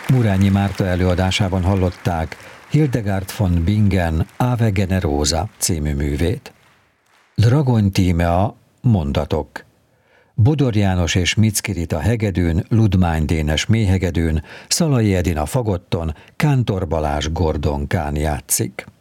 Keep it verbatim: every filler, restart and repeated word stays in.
Murányi Márta előadásában hallották Hildegard von Bingen Ave Generosa című művét. Dragony Tímea mondatok. Bodor János és Micki Rita hegedűn, Ludmány Dénes mélyhegedűn, Szalai Edina fagotton, Kántor Balázs gordonkán játszik.